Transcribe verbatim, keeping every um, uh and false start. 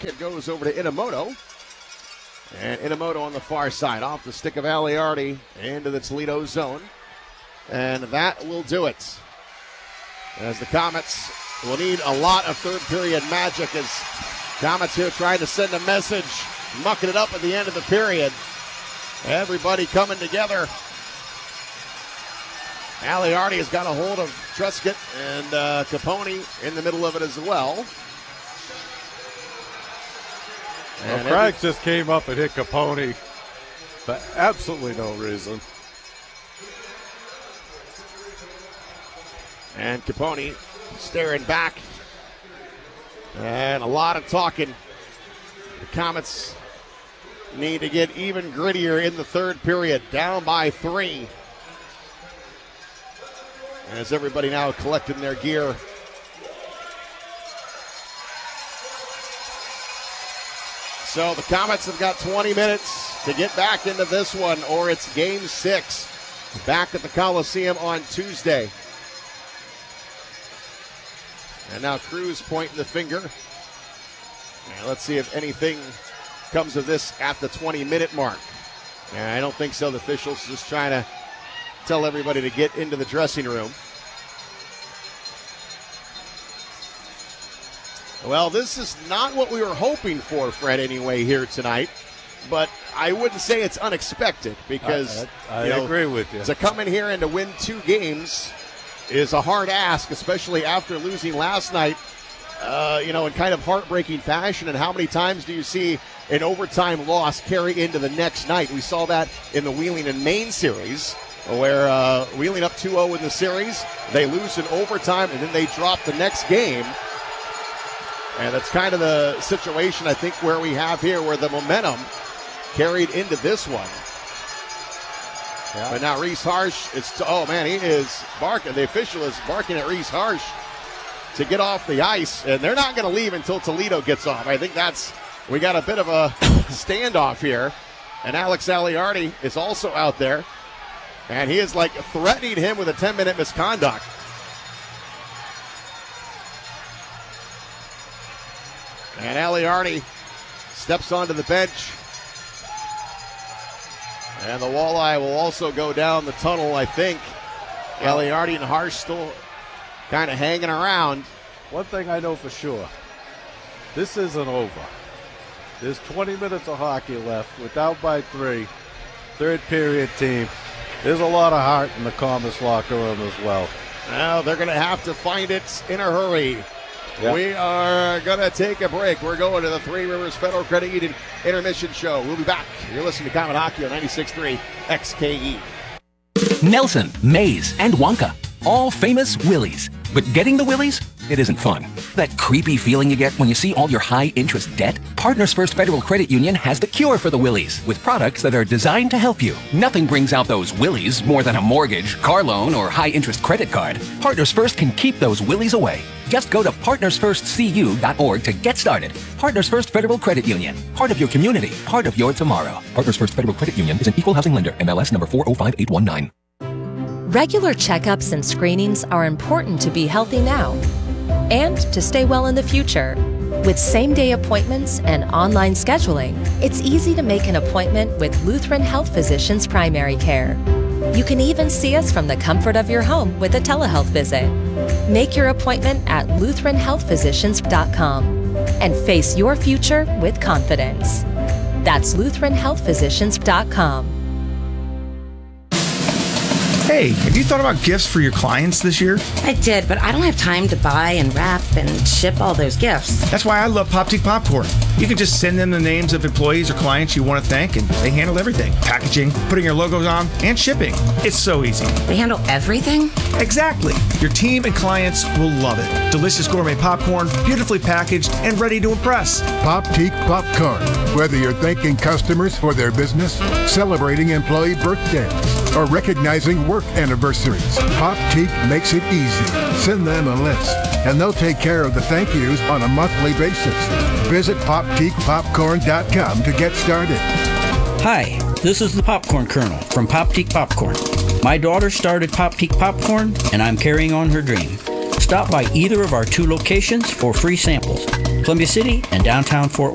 It goes over to Inamoto. And Inamoto on the far side, off the stick of Aliardi into the Toledo zone. And that will do it. As the Comets will need a lot of third period magic as Comets here trying to send a message, mucking it up at the end of the period. Everybody coming together. Aliardi has got a hold of Truscott and uh, Capone in the middle of it as well. Well, Craig every- just came up and hit Capone for absolutely no reason. And Capone staring back. And a lot of talking. The Comets need to get even grittier in the third period, down by three. As everybody now collecting their gear. So the Comets have got twenty minutes to get back into this one, or it's game six back at the Coliseum on Tuesday. And now Cruz pointing the finger. And let's see if anything comes of this at the twenty-minute mark. And I don't think so. The officials just trying to tell everybody to get into the dressing room. Well, this is not what we were hoping for, Fred, anyway, here tonight. But I wouldn't say it's unexpected because I, I, I you know, agree with you. To come in here and to win two games is a hard ask, especially after losing last night, uh, you know, in kind of heartbreaking fashion. And how many times do you see an overtime loss carry into the next night? We saw that in the Wheeling and Maine series, where uh, Wheeling up two oh in the series, they lose in overtime, and then they drop the next game. And that's kind of the situation, I think, where we have here, where the momentum carried into this one. Yeah. But now Reese Harsh, it's, oh man, he is barking. The official is barking at Reese Harsh to get off the ice, and they're not going to leave until Toledo gets off. I think that's, we got a bit of a standoff here. And Alex Aliardi is also out there, and he is like threatening him with a ten-minute misconduct. And Aliardi steps onto the bench. And the Walleye will also go down the tunnel, I think. Aliardi and Harsh still kind of hanging around. One thing I know for sure, this isn't over. There's twenty minutes of hockey left. We're down by three. Third period team. There's a lot of heart in the Comets locker room as well. Now they're going to have to find it in a hurry. Yep. We are going to take a break. We're going to the Three Rivers Federal Credit Union Intermission Show. We'll be back. You're listening to Comet Hockey on ninety-six point three X K E. Nelson, Mays, and Wonka. All famous Willies. But getting the Willies, it isn't fun. That creepy feeling you get when you see all your high-interest debt? Partners First Federal Credit Union has the cure for the Willies with products that are designed to help you. Nothing brings out those Willies more than a mortgage, car loan, or high-interest credit card. Partners First can keep those Willies away. Just go to partners first c u dot org to get started. Partners First Federal Credit Union. Part of your community. Part of your tomorrow. Partners First Federal Credit Union is an equal housing lender. M L S number four oh five eight one nine. Regular checkups and screenings are important to be healthy now and to stay well in the future. With same-day appointments and online scheduling, it's easy to make an appointment with Lutheran Health Physicians Primary Care. You can even see us from the comfort of your home with a telehealth visit. Make your appointment at lutheran health physicians dot com and face your future with confidence. That's lutheran health physicians dot com. Hey, have you thought about gifts for your clients this year? I did, but I don't have time to buy and wrap and ship all those gifts. That's why I love Poptique Popcorn. You can just send them the names of employees or clients you want to thank, and they handle everything. Packaging, putting your logos on, and shipping. It's so easy. They handle everything? Exactly. Your team and clients will love it. Delicious gourmet popcorn, beautifully packaged, and ready to impress. Poptique Popcorn. Whether you're thanking customers for their business, celebrating employee birthdays, or recognizing work anniversaries, Poptique makes it easy. Send them a list, and they'll take care of the thank yous on a monthly basis. Visit poptique popcorn dot com to get started. Hi, this is the Popcorn Colonel from Poptique Popcorn. My daughter started Poptique Popcorn, and I'm carrying on her dream. Stop by either of our two locations for free samples, Columbia City and downtown Fort